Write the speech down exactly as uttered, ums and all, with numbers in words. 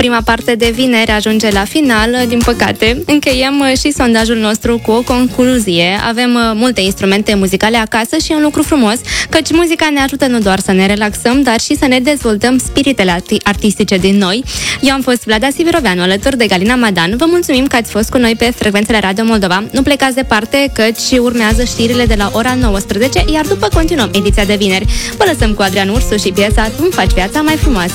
Prima parte de vineri ajunge la final, din păcate. Încheiem și sondajul nostru cu o concluzie. Avem multe instrumente muzicale acasă și e un lucru frumos, căci muzica ne ajută nu doar să ne relaxăm, dar și să ne dezvoltăm spiritele arti- artistice din noi. Eu am fost Vlada Siviroveanu, alături de Galina Madan. Vă mulțumim că ați fost cu noi pe frecvențele Radio Moldova. Nu plecați departe, căci urmează știrile de la ora nouăsprezece, iar după continuăm ediția de vineri. Vă lăsăm cu Adrian Ursu și piesa Tu-mi faci viața mai frumoasă.